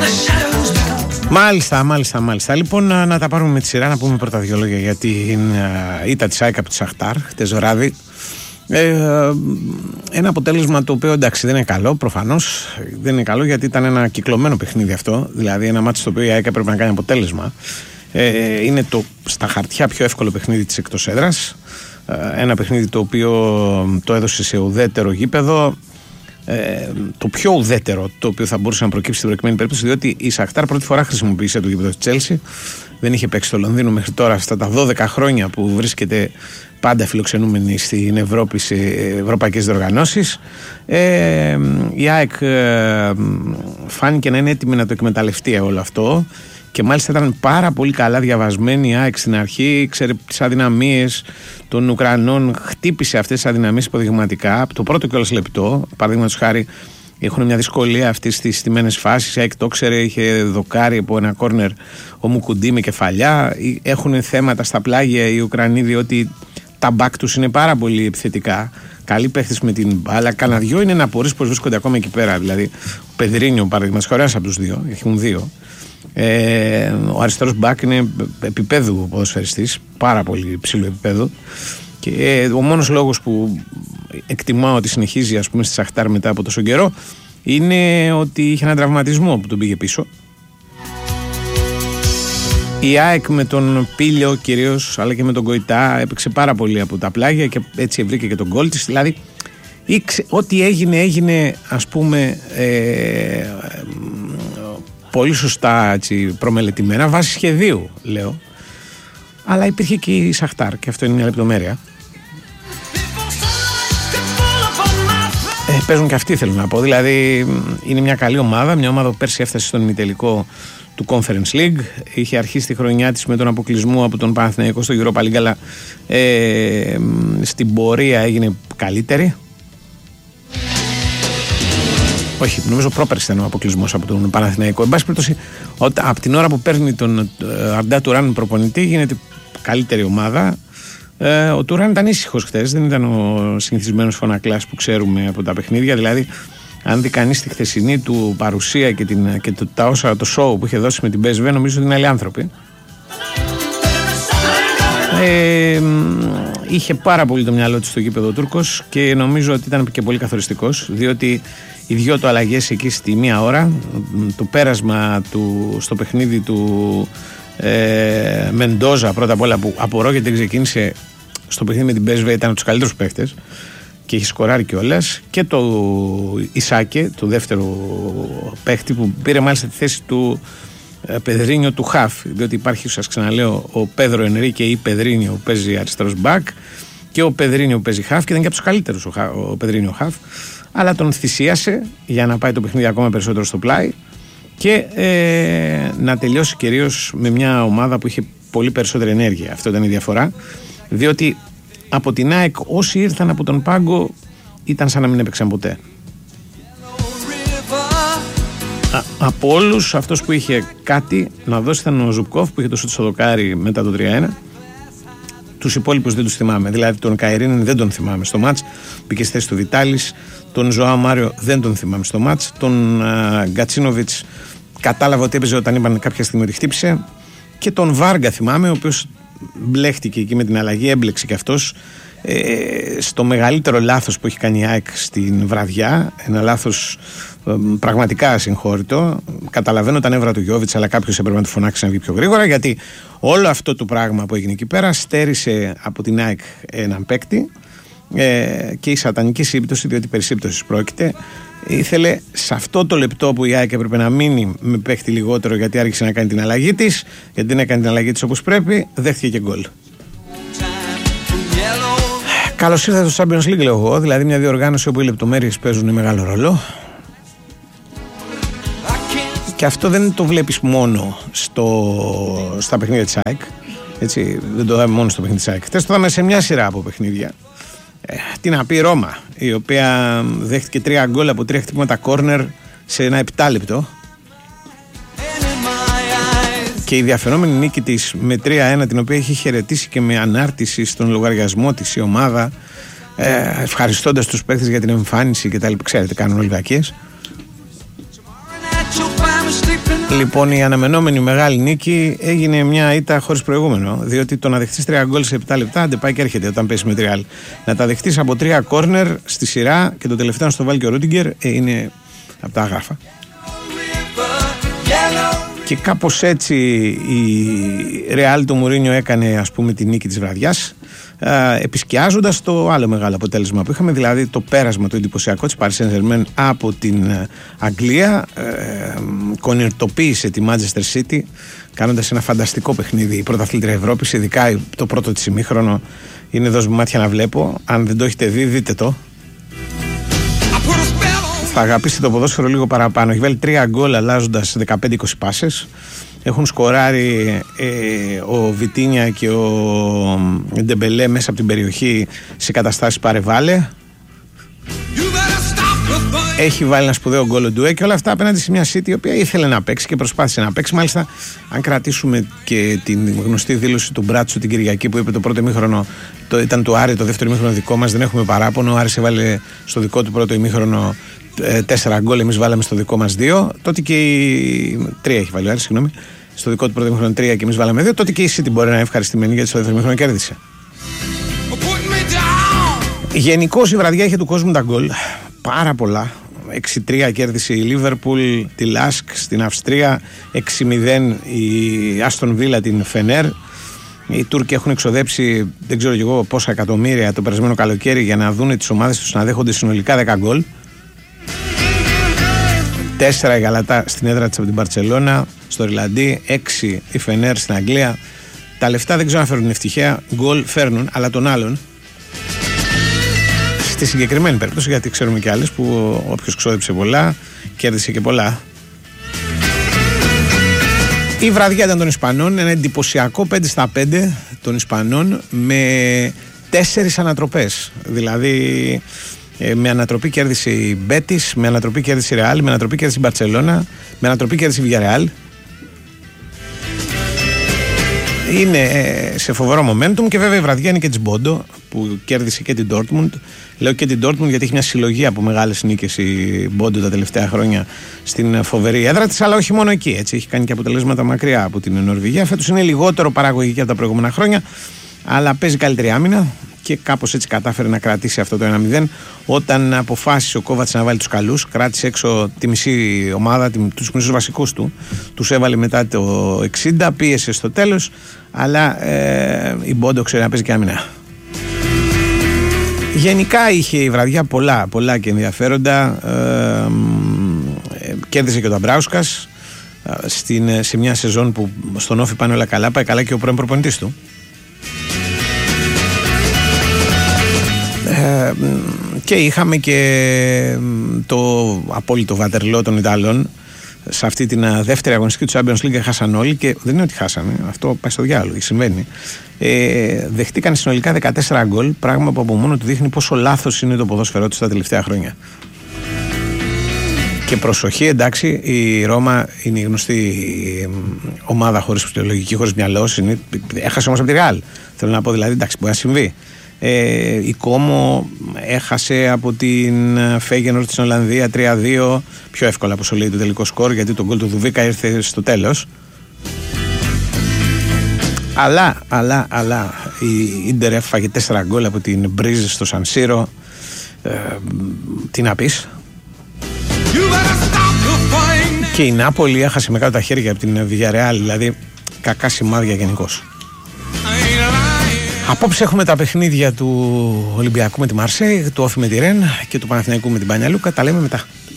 Μάλιστα. Λοιπόν, να τα πάρουμε με τη σειρά, να πούμε πρώτα δύο λόγια για την ήττα της ΑΕΚ από τη Σαχτάρ χτες βράδυ. Ένα αποτέλεσμα το οποίο εντάξει δεν είναι καλό, προφανώς δεν είναι καλό, γιατί ήταν ένα κυκλωμένο παιχνίδι αυτό. Δηλαδή ένα μάτι στο οποίο η ΑΕΚ έπρεπε να κάνει αποτέλεσμα. Είναι το στα χαρτιά πιο εύκολο παιχνίδι της εκτός έδρας. Ένα παιχνίδι το οποίο το έδωσε σε ουδέτερο γήπεδο. Το πιο ουδέτερο το οποίο θα μπορούσε να προκύψει στην προκειμένη περίπτωση, διότι η Σαχτάρ πρώτη φορά χρησιμοποίησε το γήπεδο της Τσέλσι. Δεν είχε παίξει στο Λονδίνο μέχρι τώρα, αυτά τα 12 χρόνια που βρίσκεται πάντα φιλοξενούμενη στην Ευρώπη σε ευρωπαϊκές διοργανώσεις. Η ΑΕΚ φάνηκε να είναι έτοιμη να το εκμεταλλευτεί όλο αυτό, και μάλιστα ήταν πάρα πολύ καλά διαβασμένη η ΑΕΚ στην αρχή. Ξέρε τις αδυναμίες των Ουκρανών, χτύπησε αυτές τις αδυναμίες υποδειγματικά από το πρώτο κιόλας λεπτό. Παραδείγματος χάρη, έχουν μια δυσκολία αυτές στις στημένες φάσεις. Η ΑΕΚ το ξέρε, είχε δοκάρει από ένα κόρνερ ο Μουκουντή με κεφαλιά. Έχουν θέματα στα πλάγια οι Ουκρανοί, διότι τα μπακ τους είναι πάρα πολύ επιθετικά. Καλοί παίχτες με την μπάλα. Κανένα δυο είναι να απορρίσεις πως βρίσκονται ακόμα εκεί πέρα. Δηλαδή, ο Πεδρίνιο, παραδείγματος χάρη, ένας από τους δύο, έχουν δύο. Ο αριστερός μπακ είναι επίπεδου ποδοσφαιριστής, πάρα πολύ ψηλό επίπεδο, και ο μόνος λόγος που εκτιμάω ότι συνεχίζει, ας πούμε, στη Σαχτάρ μετά από τόσο καιρό, είναι ότι είχε έναν τραυματισμό που τον πήγε πίσω. Η ΑΕΚ με τον Πίλιο κυρίως, αλλά και με τον Κοϊτά, έπαιξε πάρα πολύ από τα πλάγια και έτσι βρήκε και τον γκολ της. Δηλαδή ό,τι έγινε ας πούμε πολύ σωστά, έτσι, προμελετημένα, βάσει σχεδίου λέω. Αλλά υπήρχε και η Σαχτάρ, και αυτό είναι μια λεπτομέρεια. Παίζουν και αυτοί, θέλω να πω. Δηλαδή είναι μια καλή ομάδα, μια ομάδα που πέρσι έφτασε στον ημιτελικό του Conference League. Είχε αρχίσει τη χρονιά της με τον αποκλεισμό από τον Παναθηναϊκό στο Europa League, αλλά στην πορεία έγινε καλύτερη. Όχι, νομίζω πρόπερση ήταν ο αποκλεισμός από τον Παναθηναϊκό. Εν πάση περιπτώσει, από την ώρα που παίρνει τον Αρντά Τουράν προπονητή, γίνεται καλύτερη ομάδα. Ο Τουράν ήταν ήσυχος χθες, δεν ήταν ο συνηθισμένος φωνακλάς που ξέρουμε από τα παιχνίδια. Δηλαδή, αν δει κανείς τη χθεσινή του παρουσία και το show που είχε δώσει με την PSV, νομίζω ότι είναι άλλοι άνθρωποι. Είχε πάρα πολύ το μυαλό του στο γήπεδο ο Τούρκος, και νομίζω ότι ήταν και πολύ καθοριστικός, διότι οι δυο του αλλαγές εκεί στη μία ώρα, το πέρασμα του στο παιχνίδι του Μεντόζα πρώτα απ' όλα, που απορώ γιατί ξεκίνησε στο παιχνίδι με την PSV, ήταν από τους καλύτερους παίχτες και έχει σκοράρει κιόλας, και το Ισάκε, το δεύτερο παίχτη, που πήρε μάλιστα τη θέση του Πεδρίνιο του Χαφ, διότι υπάρχει, σας ξαναλέω, ο Πέδρο Ενρίκε ή Πεδρίνιο που παίζει αριστερός μπακ, και ο Πεδρίνιο που παίζει Χαφ, και ήταν και από τους καλύτερους ο Πεδρίνιο Χαφ, αλλά τον θυσίασε για να πάει το παιχνίδι ακόμα περισσότερο στο πλάι και να τελειώσει κυρίως με μια ομάδα που είχε πολύ περισσότερη ενέργεια. Αυτό ήταν η διαφορά, διότι από την ΑΕΚ όσοι ήρθαν από τον πάγκο ήταν σαν να μην έπαιξαν ποτέ. Από όλους αυτός που είχε κάτι να δώσει ήταν ο Ζουκόφ, που είχε το σούτ στο δοκάρι μετά το 3-1. Τους υπόλοιπους δεν τους θυμάμαι. Δηλαδή τον Καϊρίνεν δεν τον θυμάμαι στο μάτς, μπήκε στη θέση του Βιτάλης. Τον Ζωά Μάριο δεν τον θυμάμαι στο μάτς. Τον Γκατσίνοβιτς κατάλαβα ότι έπαιζε όταν είπαν κάποια στιγμή ότι χτύπησε. Και τον Βάργα θυμάμαι, ο οποίος μπλέχτηκε εκεί με την αλλαγή, έμπλεξε και αυτός στο μεγαλύτερο λάθος που έχει κάνει η ΑΕΚ στην βραδιά. Ένα λάθος πραγματικά ασυγχώρητο. Καταλαβαίνω τα νεύρα του Γιώβιτς, αλλά κάποιος έπρεπε να του φωνάξει να βγει πιο γρήγορα, γιατί όλο αυτό το πράγμα που έγινε εκεί πέρα στέρισε από την ΑΕΚ έναν παίκτη, και η σατανική σύμπτωση, διότι περί σύμπτωσης πρόκειται, ήθελε σε αυτό το λεπτό που η ΑΕΚ έπρεπε να μείνει με παίκτη λιγότερο, γιατί άρχισε να κάνει την αλλαγή της, γιατί δεν έκανε την αλλαγή της όπως πρέπει, δέχτηκε και γκολ. Καλώς ήρθατε στο Champions League, λέω εγώ, δηλαδή μια διοργάνωση όπου οι λεπτομέρειες παίζουν μεγάλο ρόλο. Και αυτό δεν το βλέπεις μόνο στα παιχνίδια της ΑΕΚ. Έτσι, δεν το δάμε μόνο στο παιχνίδι της ΑΕΚ. Χθες το δάμε σε μια σειρά από παιχνίδια. Τι να πει η Ρώμα, η οποία δέχτηκε 3 γκολ από 3 χτυπήματα κόρνερ σε ένα 7 λεπτό. Και η διαφαινόμενη νίκη της με 3-1, την οποία έχει χαιρετήσει και με ανάρτηση στον λογαριασμό της η ομάδα, ευχαριστώντας τους παίκτες για την εμφάνιση και τα λοιπά. Ξέρετε, κάνουν όλοι κακίες. Λοιπόν, η αναμενόμενη μεγάλη νίκη έγινε μια ήττα χωρίς προηγούμενο. Διότι το να δεχτείς 3 γκολ σε 7 λεπτά αντεπάει και έρχεται όταν πέσει με τη Real. Να τα δεχτείς από 3 κόρνερ στη σειρά και το τελευταίο να στο βάλει και ο Ρούντιγκερ είναι από τα άγραφα. Και κάπως έτσι η Real του Μουρίνιο έκανε, ας πούμε, τη νίκη της βραδιάς, επισκιάζοντας το άλλο μεγάλο αποτέλεσμα που είχαμε, δηλαδή το πέρασμα το εντυπωσιακό της Paris Saint-Germain από την Αγγλία. Κονιρτοποίησε τη Manchester City κάνοντας ένα φανταστικό παιχνίδι η πρωταθλήτρια Ευρώπης, ειδικά το πρώτο της ημίχρονο είναι δώσ' μου μάτια να βλέπω. Αν δεν το έχετε δει, δείτε το. Θα αγαπήσετε το ποδόσφαιρο λίγο παραπάνω. Έχει βάλει 3 γκολ αλλάζοντας 15-20 πάσες. Έχουν σκοράρει ο Βιτίνια και ο Ντεμπελέ μέσα από την περιοχή σε καταστάσεις παρεβάλλε. Έχει βάλει ένα σπουδαίο γκολ ο Ντουέ και όλα αυτά απέναντι σε μια City η οποία ήθελε να παίξει και προσπάθησε να παίξει. Μάλιστα, αν κρατήσουμε και την γνωστή δήλωση του Μπράτσου την Κυριακή που είπε το πρώτο ημίχρονο ήταν του Άρη, το δεύτερο ημίχρονο δικό μας, δεν έχουμε παράπονο. Ο Άρης έβαλε στο δικό του πρώτο ημίχρονο 4 γκολ, εμείς βάλαμε στο δικό μας 2. Τότε και η 3 έχει βάλει ο Άρης, συγγνώμη. Στο δικό του πρώτο ημίχρονο 3 και εμείς βάλαμε 2. Τότε και η City μπορεί να είναι ευχαριστημένη γιατί στο δεύτερο ημίχρονο κέρδισε. Γενικώς η βραδιά είχε του κόσμου τα γκολ. Πάρα πολλά. 6-3 κέρδισε η Λίβερπουλ τη Λάσκ στην Αυστρία, 6-0 η Άστον Βίλα την Φενέρ. Οι Τούρκοι έχουν εξοδέψει δεν ξέρω και εγώ πόσα εκατομμύρια το περασμένο καλοκαίρι για να δούνε τις ομάδες τους να δέχονται συνολικά 10 γκολ. 4 η Γαλατά στην έδρα της από την Μπαρτσελώνα στο Ριλαντί, 6 η Φενέρ στην Αγγλία. Τα λεφτά δεν ξέρω αν φέρνουν ευτυχία, γκολ φέρνουν, αλλά των άλλων. Στη συγκεκριμένη περίπτωση, γιατί ξέρουμε και άλλες που όποιος ξόδεψε πολλά κέρδισε και πολλά. Η βραδιά ήταν των Ισπανών, ένα εντυπωσιακό 5-5 των Ισπανών με 4 ανατροπές. Δηλαδή με ανατροπή κέρδισε η Μπέτις, με ανατροπή κέρδισε η Ρεάλ, με ανατροπή κέρδισε η Μπαρτσελώνα, με ανατροπή κέρδισε η Βιγιαρεάλ. Είναι σε φοβερό momentum και βέβαια η βραδιά είναι και της Μπόντο που κέρδισε και την Dortmund. Λέω και την Dortmund γιατί έχει μια συλλογή από μεγάλες νίκες η Μπόντο τα τελευταία χρόνια στην φοβερή έδρα της, αλλά όχι μόνο εκεί. Έτσι. Έχει κάνει και αποτελέσματα μακριά από την Νορβηγία. Φέτος είναι λιγότερο παραγωγική από τα προηγούμενα χρόνια, αλλά παίζει καλύτερη άμυνα και κάπως έτσι κατάφερε να κρατήσει αυτό το 1-0. Όταν αποφάσισε ο Κόβατς να βάλει τους καλούς, κράτησε έξω τη μισή ομάδα, τους μισούς βασικούς του. Τους έβαλε μετά το 60, πίεσε στο τέλος, αλλά η Μπόντο ξέρει να παίζει και άμυνα. Γενικά είχε η βραδιά πολλά και ενδιαφέροντα. Κέρδισε και ο Νταμπράουσκας σε μια σεζόν που στον Όφη πάνε όλα καλά. Πάει καλά και ο πρώην προπονητής του. Και είχαμε και το απόλυτο βατερλό των Ιταλών σε αυτή την δεύτερη αγωνιστική του Champions League. Χάσαν όλοι και δεν είναι ότι χάσανε, αυτό πάει στο διάλογο, συμβαίνει. Δεχτήκαν συνολικά 14 γκολ, πράγμα που από μόνο του δείχνει πόσο λάθος είναι το ποδόσφαιρό τους τα τελευταία χρόνια. Και προσοχή, εντάξει, η Ρώμα είναι η γνωστή ομάδα χωρίς λογική, χωρίς μυαλό. Έχασε όμως από τη Ρεάλ. Θέλω να πω δηλαδή, εντάξει, μπορεί να συμβεί. Η Κόμο έχασε από την Φέγενορντ στην Ολλανδία 3-2, πιο εύκολα από όσο λέει το τελικό σκορ, γιατί το γκολ του Δουβίκα ήρθε στο τέλος. Αλλά η Ίντερ έφαγε 4 γκολ από την Μπρίζ στο Σαν Σύρο. Τι να πεις. Και η Νάπολη έχασε με κάτω τα χέρια από την Βιγιαρεάλ, δηλαδή κακά σημάδια γενικώς. Απόψε έχουμε τα παιχνίδια του Ολυμπιακού με τη Μαρσέιγ, του Όφη με τη Ρεν και του Παναθηναϊκού με την Μπανιαλούκα. Τα λέμε μετά.